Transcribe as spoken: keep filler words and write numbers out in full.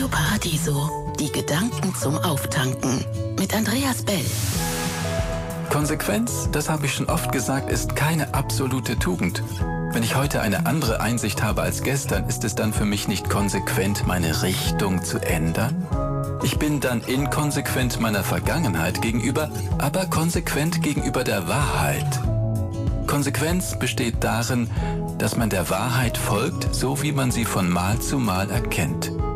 Paradiso, die Gedanken zum Auftanken mit Andreas Bell. Konsequenz, das habe ich schon oft gesagt, ist keine absolute Tugend. Wenn ich heute eine andere Einsicht habe als gestern, ist es dann für mich nicht konsequent, meine Richtung zu ändern? Ich bin dann inkonsequent meiner Vergangenheit gegenüber, aber konsequent gegenüber der Wahrheit. Konsequenz besteht darin, dass man der Wahrheit folgt, so wie man sie von Mal zu Mal erkennt.